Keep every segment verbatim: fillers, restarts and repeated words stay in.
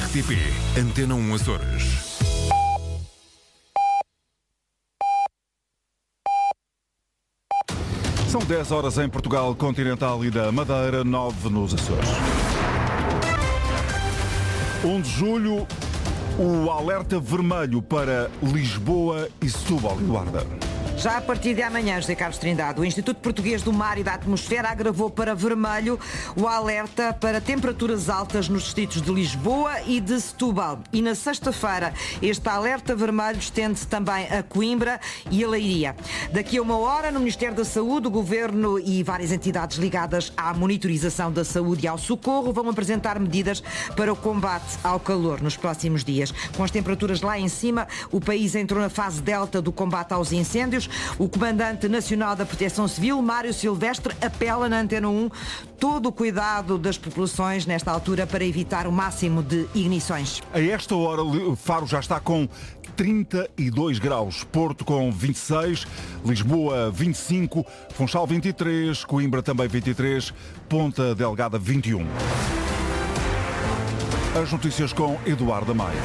R T P Antena um Açores. São dez horas em Portugal Continental e da Madeira, nove nos Açores. um de julho, o alerta vermelho para Lisboa e Setúbal e Guarda. Já a partir de amanhã, José Carlos Trindade, o Instituto Português do Mar e da Atmosfera agravou para vermelho o alerta para temperaturas altas nos distritos de Lisboa e de Setúbal. E na sexta-feira, este alerta vermelho estende-se também a Coimbra e a Leiria. Daqui a uma hora, no Ministério da Saúde, o Governo e várias entidades ligadas à monitorização da saúde e ao socorro vão apresentar medidas para o combate ao calor nos próximos dias. Com as temperaturas lá em cima, o país entrou na fase delta do combate aos incêndios. O Comandante Nacional da Proteção Civil, Mário Silvestre, apela na Antena um todo o cuidado das populações nesta altura para evitar o máximo de ignições. A esta hora, Faro já está com trinta e dois graus, Porto com vinte e seis, Lisboa vinte e cinco, Funchal vinte e três, Coimbra também vinte e três, Ponta Delgada vinte e um. As notícias com Eduardo Maia.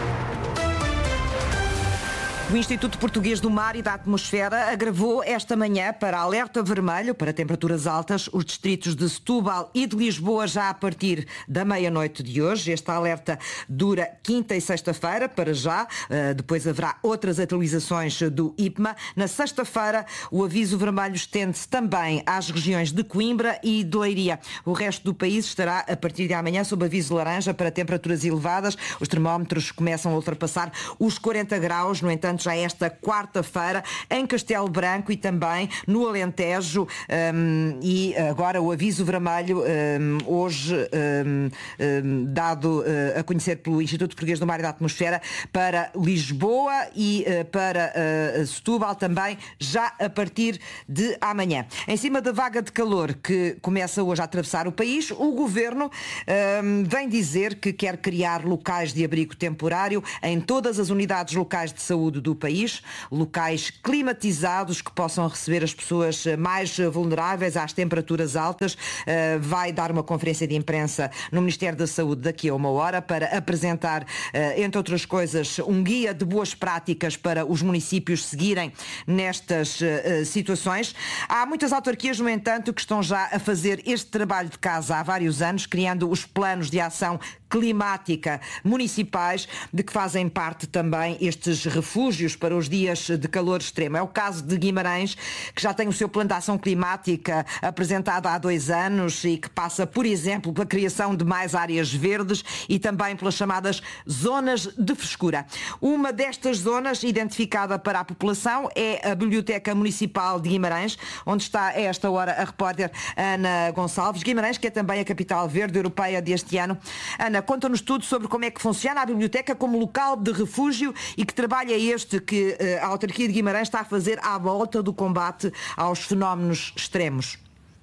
O Instituto Português do Mar e da Atmosfera agravou esta manhã para alerta vermelho para temperaturas altas os distritos de Setúbal e de Lisboa já a partir da meia-noite de hoje. Este alerta dura quinta e sexta-feira, para já. Depois haverá outras atualizações do I P M A. Na sexta-feira, o aviso vermelho estende-se também às regiões de Coimbra e de Leiria. O resto do país estará, a partir de amanhã, sob aviso laranja para temperaturas elevadas. Os termómetros começam a ultrapassar os quarenta graus, no entanto, já esta quarta-feira em Castelo Branco e também no Alentejo, um, e agora o aviso vermelho um, hoje um, um, dado uh, a conhecer pelo Instituto Português do Mar e da Atmosfera para Lisboa e uh, para uh, Setúbal também já a partir de amanhã. Em cima da vaga de calor que começa hoje a atravessar o país, o Governo um, vem dizer que quer criar locais de abrigo temporário em todas as unidades locais de saúde do país, locais climatizados que possam receber as pessoas mais vulneráveis às temperaturas altas. Vai dar uma conferência de imprensa no Ministério da Saúde daqui a uma hora para apresentar, entre outras coisas, um guia de boas práticas para os municípios seguirem nestas situações. Há muitas autarquias, no entanto, que estão já a fazer este trabalho de casa há vários anos, criando os planos de ação climática municipais, de que fazem parte também estes refúgios para os dias de calor extremo. É o caso de Guimarães, que já tem o seu plano de ação climática apresentado há dois anos e que passa, por exemplo, pela criação de mais áreas verdes e também pelas chamadas zonas de frescura. Uma destas zonas, identificada para a população, é a Biblioteca Municipal de Guimarães, onde está a esta hora a repórter Ana Gonçalves. Guimarães, que é também a capital verde europeia deste ano. Ana, conta-nos tudo sobre como é que funciona a biblioteca como local de refúgio e que trabalho é este que a autarquia de Guimarães está a fazer à volta do combate aos fenómenos extremos.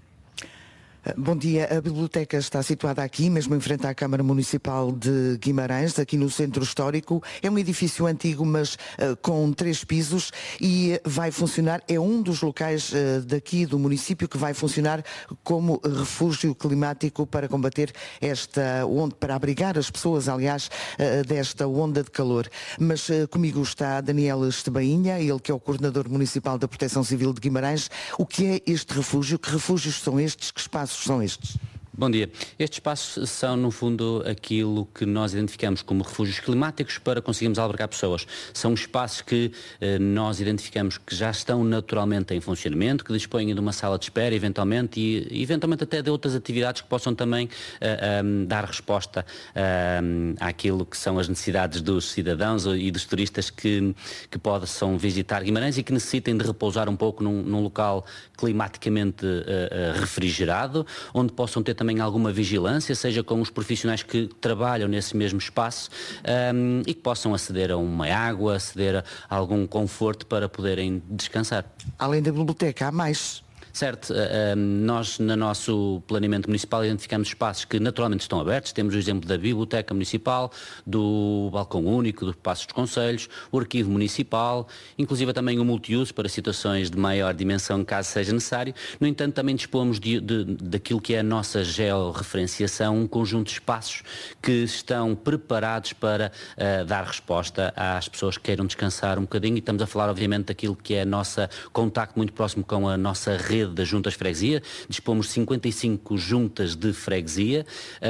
Bom dia, a biblioteca está situada aqui, mesmo em frente à Câmara Municipal de Guimarães, aqui no Centro Histórico. É um edifício antigo, mas uh, com três pisos e vai funcionar, é um dos locais uh, daqui do município que vai funcionar como refúgio climático para combater esta onda, para abrigar as pessoas, aliás, uh, desta onda de calor. Mas uh, comigo está Daniel Estebainha, ele que é o Coordenador Municipal da Proteção Civil de Guimarães. O que é este refúgio? Que refúgios são estes? Que espaços são estes? Bom dia. Estes espaços são, no fundo, aquilo que nós identificamos como refúgios climáticos para conseguirmos albergar pessoas. São espaços que eh, nós identificamos que já estão naturalmente em funcionamento, que dispõem de uma sala de espera, eventualmente, e eventualmente até de outras atividades que possam também eh, um, dar resposta um, àquilo que são as necessidades dos cidadãos e dos turistas que, que possam visitar Guimarães e que necessitem de repousar um pouco num, num local climaticamente uh, uh, refrigerado, onde possam ter também alguma vigilância, seja com os profissionais que trabalham nesse mesmo espaço um, e que possam aceder a uma água, aceder a algum conforto para poderem descansar. Além da biblioteca, há mais? Certo, nós no nosso planeamento municipal identificamos espaços que naturalmente estão abertos. Temos o exemplo da Biblioteca Municipal, do Balcão Único, do Paço dos Conselhos, o Arquivo Municipal, inclusive também o multiuso para situações de maior dimensão, caso seja necessário. No entanto, também dispomos de, de, daquilo que é a nossa georreferenciação, um conjunto de espaços que estão preparados para uh, dar resposta às pessoas que queiram descansar um bocadinho, e estamos a falar obviamente daquilo que é o nosso contacto muito próximo com a nossa rede das juntas de freguesia. Dispomos de cinquenta e cinco juntas de freguesia,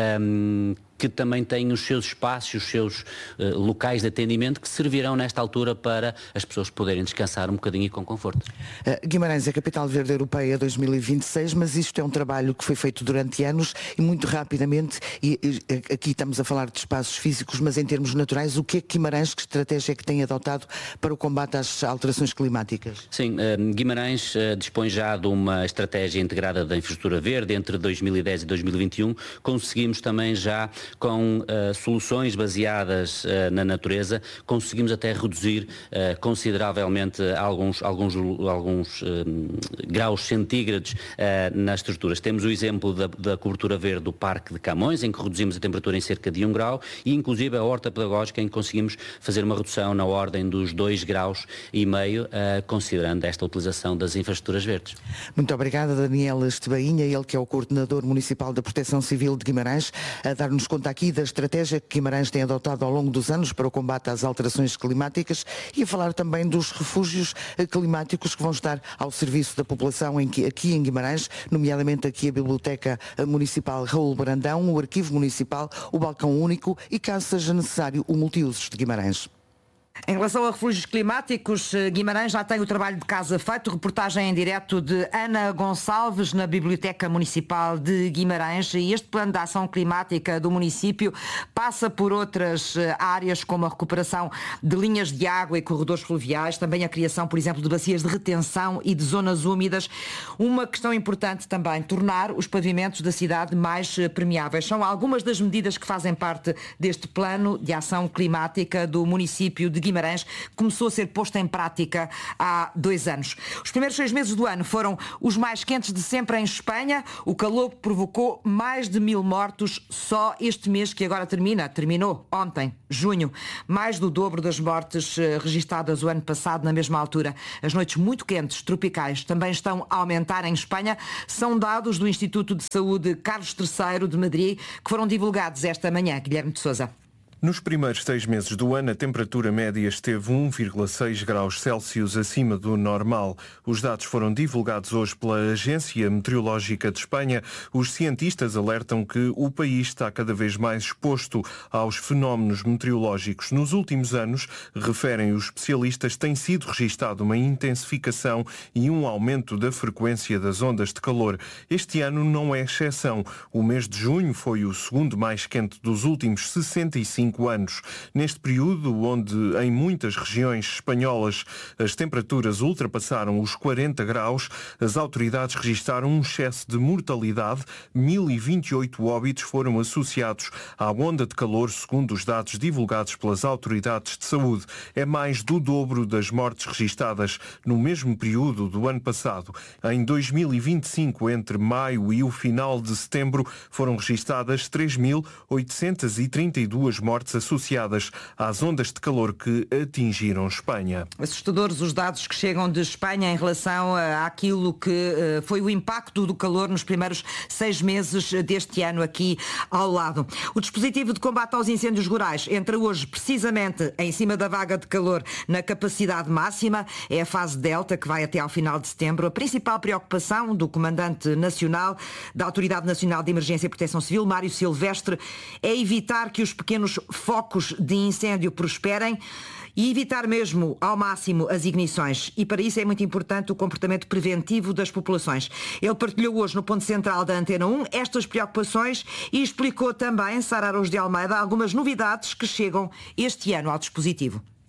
um, que também têm os seus espaços, os seus uh, locais de atendimento que servirão nesta altura para as pessoas poderem descansar um bocadinho e com conforto. Uh, Guimarães é a capital verde europeia dois mil e vinte e seis, mas isto é um trabalho que foi feito durante anos e muito rapidamente, e, e aqui estamos a falar de espaços físicos, mas em termos naturais, o que é que Guimarães, que estratégia é que tem adotado para o combate às alterações climáticas? Sim, uh, Guimarães uh, dispõe já de uma estratégia integrada da infraestrutura verde. Entre dois mil e dez e dois mil e vinte e um conseguimos também já, com uh, soluções baseadas uh, na natureza, conseguimos até reduzir uh, consideravelmente alguns, alguns, alguns uh, graus centígrados uh, nas estruturas. Temos o exemplo da, da cobertura verde do Parque de Camões, em que reduzimos a temperatura em cerca de um grau, e inclusive a horta pedagógica, em que conseguimos fazer uma redução na ordem dos dois graus e meio, uh, considerando esta utilização das infraestruturas verdes. Muito obrigada, Daniel Estebainha, ele que é o coordenador municipal da Proteção Civil de Guimarães, a dar-nos conta aqui da estratégia que Guimarães tem adotado ao longo dos anos para o combate às alterações climáticas, e a falar também dos refúgios climáticos que vão estar ao serviço da população em, aqui em Guimarães, nomeadamente aqui a Biblioteca Municipal Raul Brandão, o Arquivo Municipal, o Balcão Único e, caso seja necessário, o Multiusos de Guimarães. Em relação a refúgios climáticos, Guimarães já tem o trabalho de casa feito. Reportagem em direto de Ana Gonçalves na Biblioteca Municipal de Guimarães. E este plano de ação climática do município passa por outras áreas, como a recuperação de linhas de água e corredores fluviais, também a criação, por exemplo, de bacias de retenção e de zonas úmidas. Uma questão importante também, tornar os pavimentos da cidade mais permeáveis. São algumas das medidas que fazem parte deste plano de ação climática do município de Guimarães, começou a ser posto em prática há dois anos. Os primeiros seis meses do ano foram os mais quentes de sempre em Espanha. O calor provocou mais de mil mortos só este mês que agora termina. Terminou ontem, junho. Mais do dobro das mortes registadas o ano passado na mesma altura. As noites muito quentes, tropicais, também estão a aumentar em Espanha. São dados do Instituto de Saúde Carlos terceiro de Madrid que foram divulgados esta manhã. Guilherme de Sousa. Nos primeiros seis meses do ano, a temperatura média esteve um vírgula seis graus Celsius acima do normal. Os dados foram divulgados hoje pela Agência Meteorológica de Espanha. Os cientistas alertam que o país está cada vez mais exposto aos fenómenos meteorológicos. Nos últimos anos, referem os especialistas, tem sido registado uma intensificação e um aumento da frequência das ondas de calor. Este ano não é exceção. O mês de junho foi o segundo mais quente dos últimos sessenta e cinco anos. Neste período, onde em muitas regiões espanholas as temperaturas ultrapassaram os quarenta graus, as autoridades registaram um excesso de mortalidade. mil e vinte e oito óbitos foram associados à onda de calor, segundo os dados divulgados pelas autoridades de saúde. É mais do dobro das mortes registadas no mesmo período do ano passado. Em dois mil e vinte e cinco, entre maio e o final de setembro, foram registadas três mil oitocentas e trinta e duas mortes associadas às ondas de calor que atingiram Espanha. Assustadores os dados que chegam de Espanha em relação àquilo que foi o impacto do calor nos primeiros seis meses deste ano aqui ao lado. O dispositivo de combate aos incêndios rurais entra hoje precisamente em cima da vaga de calor na capacidade máxima. É a fase Delta que vai até ao final de setembro. A principal preocupação do Comandante Nacional da Autoridade Nacional de Emergência e Proteção Civil, Mário Silvestre, é evitar que os pequenos focos de incêndio prosperem e evitar mesmo ao máximo as ignições. E para isso é muito importante o comportamento preventivo das populações. Ele partilhou hoje no ponto central da Antena um estas preocupações e explicou também, Sara Araújo de Almeida, algumas novidades que chegam este ano ao dispositivo.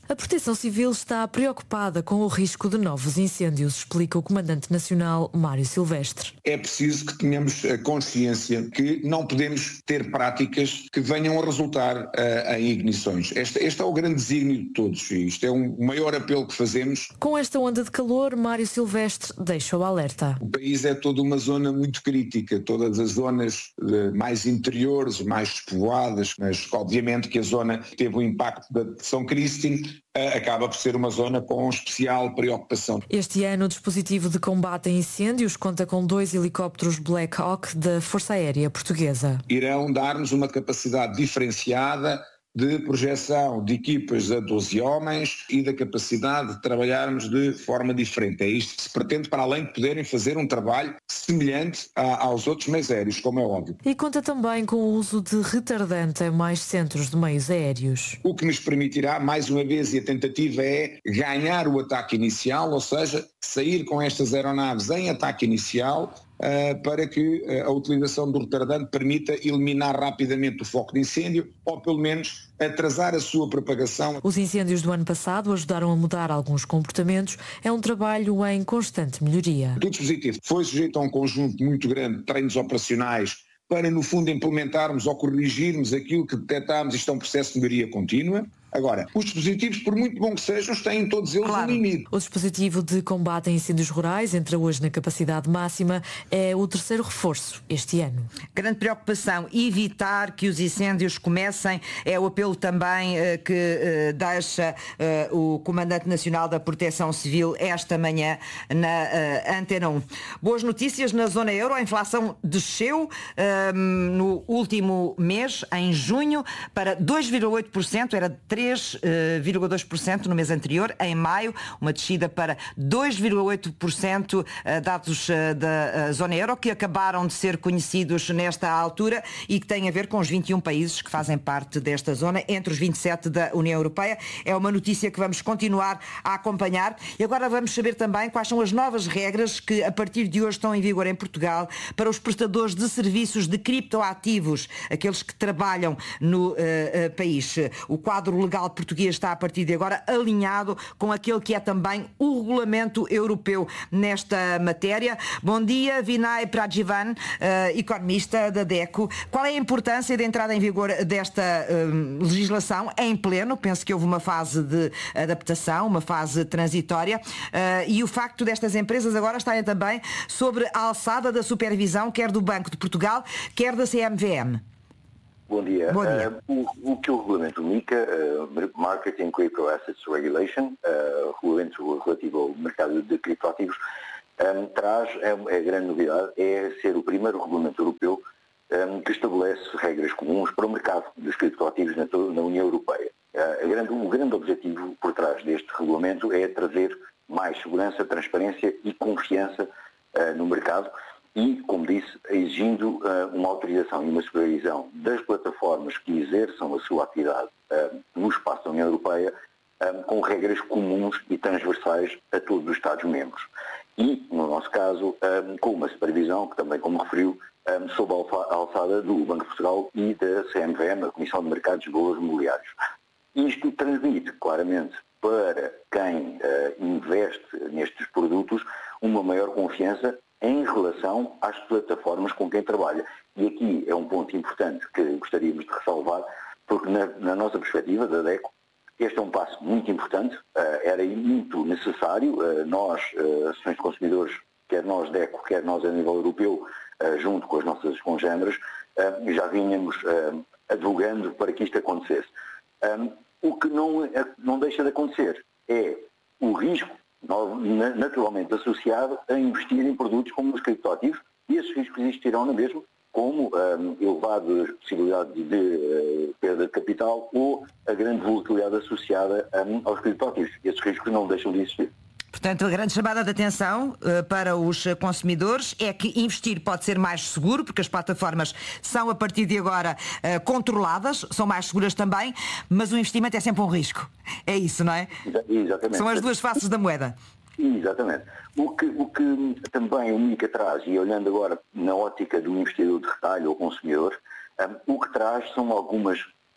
A Proteção Civil está preocupada com o risco de novos incêndios, explica o Comandante Nacional Mário Silvestre. É preciso que tenhamos a consciência que não podemos ter práticas que venham a resultar uh, em ignições. Este, este é o grande desígnio de todos e isto é um maior apelo que fazemos. Com esta onda de calor, Mário Silvestre deixa o alerta. O país é toda uma zona muito crítica, todas as zonas uh, mais interiores, mais despovoadas, mas obviamente que a zona teve o impacto da São Cristin, acaba por ser uma zona com especial preocupação. Este ano o dispositivo de combate a incêndios conta com dois helicópteros Black Hawk da Força Aérea Portuguesa. Irão dar-nos uma capacidade diferenciada de projeção de equipas a doze homens e da capacidade de trabalharmos de forma diferente. É isto que se pretende, para além de poderem fazer um trabalho semelhante a, aos outros meios aéreos, como é óbvio. E conta também com o uso de retardante em mais centros de meios aéreos. O que nos permitirá, mais uma vez, e a tentativa é ganhar o ataque inicial, ou seja, sair com estas aeronaves em ataque inicial, Uh, para que uh, a utilização do retardante permita eliminar rapidamente o foco de incêndio ou pelo menos atrasar a sua propagação. Os incêndios do ano passado ajudaram a mudar alguns comportamentos. É um trabalho em constante melhoria. Tudo positivo. Foi sujeito a um conjunto muito grande de treinos operacionais para, no fundo, implementarmos ou corrigirmos aquilo que detectámos. Isto é um processo de melhoria contínua. Agora, os dispositivos, por muito bom que sejam, têm todos eles claro. um limite. O dispositivo de combate a incêndios rurais entra hoje na capacidade máxima. É o terceiro reforço este ano. Grande preocupação, evitar que os incêndios comecem. É o apelo também uh, que uh, deixa uh, o Comandante Nacional da Proteção Civil esta manhã na uh, Antena um. Boas notícias na zona euro. A inflação desceu uh, no último mês, em junho, para dois vírgula oito por cento. Era três vírgula dois por cento no mês anterior. Em maio, uma descida para dois vírgula oito por cento, dados da zona euro, que acabaram de ser conhecidos nesta altura e que têm a ver com os vinte e um países que fazem parte desta zona, entre os vinte e sete da União Europeia. É uma notícia que vamos continuar a acompanhar. E agora vamos saber também quais são as novas regras que a partir de hoje estão em vigor em Portugal para os prestadores de serviços de criptoativos, aqueles que trabalham no uh, uh, país. O quadro legal português está a partir de agora alinhado com aquele que é também o regulamento europeu nesta matéria. Bom dia, Vinay Prajivan, uh, economista da DECO. Qual é a importância da entrada em vigor desta uh, legislação em pleno? Penso que houve uma fase de adaptação, uma fase transitória, uh, e o facto destas empresas agora estarem também sobre a alçada da supervisão, quer do Banco de Portugal, quer da C M V M. Bom dia. Bom dia. Uh, o, o que o regulamento MiCA, uh, Marketing Crypto Assets Regulation, uh, regulamento relativo ao mercado de criptoativos, um, traz, é, é a grande novidade, é ser o primeiro regulamento europeu um, que estabelece regras comuns para o mercado dos criptoativos na, na União Europeia. Uh, a grande, o grande objetivo por trás deste regulamento é trazer mais segurança, transparência e confiança uh, no mercado, e, como disse, exigindo uh, uma autorização e uma supervisão das plataformas que exerçam a sua atividade uh, no espaço da União Europeia, um, com regras comuns e transversais a todos os Estados-membros. E, no nosso caso, um, com uma supervisão que também, como referiu, um, sob a alçada do Banco de Portugal e da C M V M, a Comissão de Mercados de Valores Imobiliários. Isto transmite claramente para quem uh, investe nestes produtos uma maior confiança em relação às plataformas com quem trabalha. E aqui é um ponto importante que gostaríamos de ressalvar, porque na, na nossa perspectiva da DECO, este é um passo muito importante, uh, era muito necessário. Uh, nós, uh, associações de consumidores, quer nós DECO, quer nós a nível europeu, uh, junto com as nossas congêneres, uh, já vínhamos uh, advogando para que isto acontecesse. Um, o que não, não deixa de acontecer é o risco naturalmente associado a investir em produtos como os criptoativos, e esses riscos existirão na mesma, como um, elevada possibilidade de uh, perda de capital ou a grande volatilidade associada um, aos criptoativos. Esses riscos não deixam de existir. Portanto, a grande chamada de atenção uh, para os consumidores é que investir pode ser mais seguro, porque as plataformas são, a partir de agora, uh, controladas, são mais seguras também, mas o investimento é sempre um risco. É isso, não é? Exatamente. São as duas faces da moeda. Exatamente. O que, o que também o MiCA traz, e olhando agora na ótica do investidor de retalho ou consumidor, um, o que traz são algumas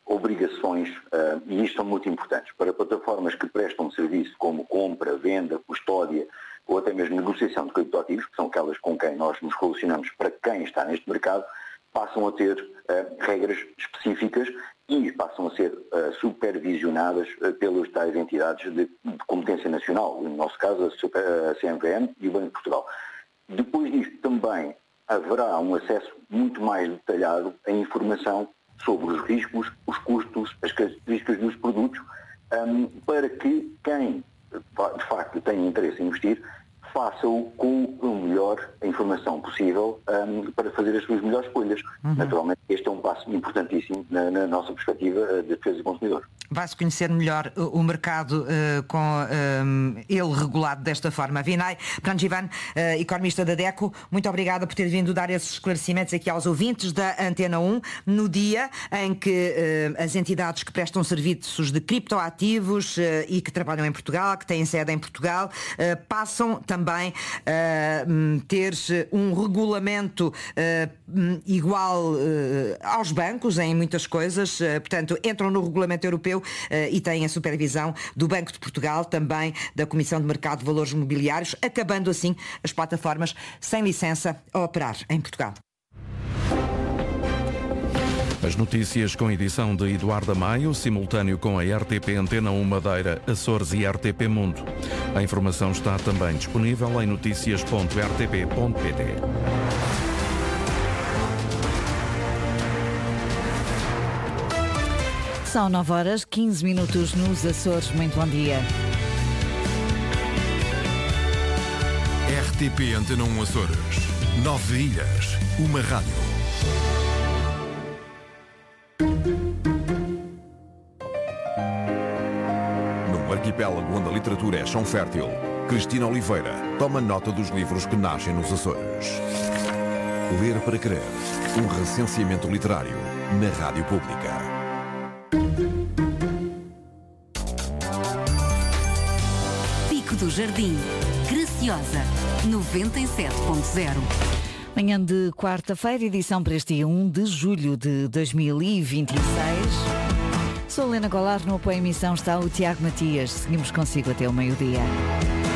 obrigações, uh, e isto são muito importantes, para plataformas que prestam serviço como compra, venda, custódia ou até mesmo negociação de criptoativos, que são aquelas com quem nós nos relacionamos para quem está neste mercado, passam a ter uh, regras específicas e passam a ser uh, supervisionadas uh, pelas tais entidades de, de competência nacional, no nosso caso a, Super, a C M V M e o Banco de Portugal. Depois disto também haverá um acesso muito mais detalhado à informação sobre os riscos, os custos, as características dos produtos, um, para que quem de facto tem interesse em investir faça-o com a melhor informação possível um, para fazer as suas melhores escolhas. Uhum. Naturalmente, este é um passo importantíssimo na, na nossa perspectiva de defesa do consumidor. Vai-se conhecer melhor o mercado uh, com uh, ele regulado desta forma. Vinay Pranjivan, uh, economista da DECO, muito obrigada por ter vindo dar esses esclarecimentos aqui aos ouvintes da Antena um, no dia em que uh, as entidades que prestam serviços de criptoativos uh, e que trabalham em Portugal, que têm sede em Portugal, uh, passam também a uh, ter um regulamento uh, igual uh, aos bancos em muitas coisas, uh, portanto, entram no regulamento europeu Uh, e tem a supervisão do Banco de Portugal, também da Comissão de Mercado de Valores Mobiliários, acabando assim as plataformas sem licença a operar em Portugal. As notícias com edição de Eduardo Maio, simultâneo com a R T P Antena um Madeira, Açores e R T P Mundo. A informação está também disponível em notícias ponto r t p ponto p t. São nove horas, quinze minutos nos Açores. Muito bom dia. R T P Antena um Açores. Nove ilhas. Uma rádio. Num arquipélago onde a literatura é chão fértil, Cristina Oliveira toma nota dos livros que nascem nos Açores. Ler para Crer. Um recenseamento literário na Rádio Pública. Pico do Jardim, Graciosa, noventa e sete ponto zero. Manhã de quarta-feira, edição para este dia um de julho de dois mil e vinte e seis. Sou Helena Golar, no apoio à emissão está o Tiago Matias. Seguimos consigo até o meio-dia.